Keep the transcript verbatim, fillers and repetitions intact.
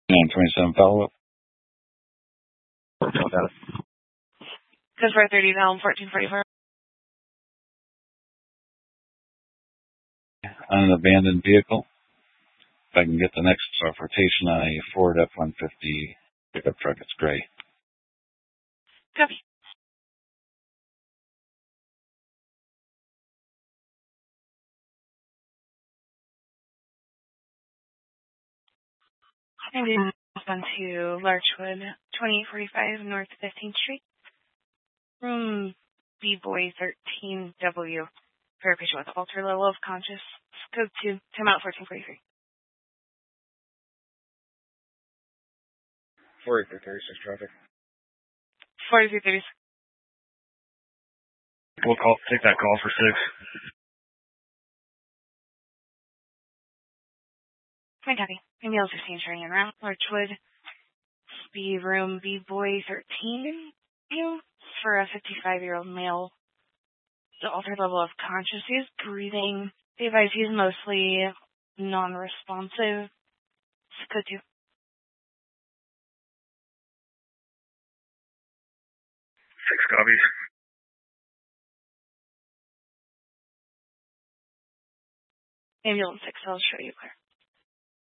nine twenty-seven follow-up. Got it. Code four thirty down, fourteen forty-four. On an abandoned vehicle. If I can get the next uh, rotation on a Ford F one fifty pickup truck, it's gray. Copy. And we move on to Larchwood, twenty-eight forty-five North fifteenth Street. Room B-Boy thirteen W. For a patient with altered level of conscious. Code two, time out fourteen forty-three. forty-three thirty-six traffic. forty-three thirty-six. We'll call, take that call for six. My copy. Ambulance fifteen turning around. Larchwood, B room B-Boy thirteen. You for a fifty-five-year-old male. The altered level of conscious. He's breathing. The advice he's mostly non-responsive. Code two. Six copies. Ambulance six, I'll show you clear.